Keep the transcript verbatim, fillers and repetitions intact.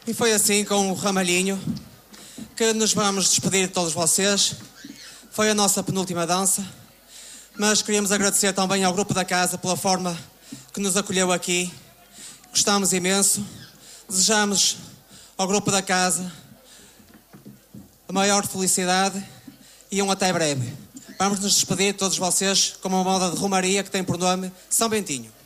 E foi assim, com o Ramalhinho, que nos vamos despedir de todos vocês. Foi a nossa penúltima dança, mas queríamos agradecer também ao grupo da casa pela forma que nos acolheu aqui. Gostamos imenso. Desejamos ao grupo da casa a maior felicidade e um até breve. Vamos nos despedir de todos vocês com uma moda de romaria que tem por nome São Bentinho.